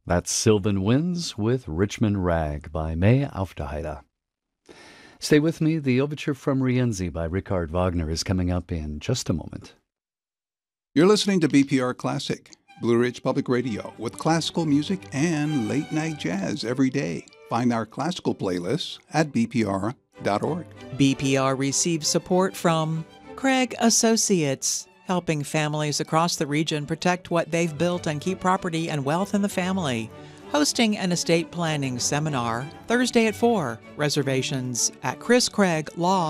That's Sylvan Winds with Richmond Rag by May Aufderheide. Stay with me. The overture from Rienzi by Richard Wagner is coming up in just a moment. You're listening to BPR Classic, Blue Ridge Public Radio, with classical music and late night jazz every day. Find our classical playlists at bpr.org. BPR receives support from Craig Associates, helping families across the region protect what they've built and keep property and wealth in the family. Hosting an estate planning seminar Thursday at 4. Reservations at chriscraiglaw.com.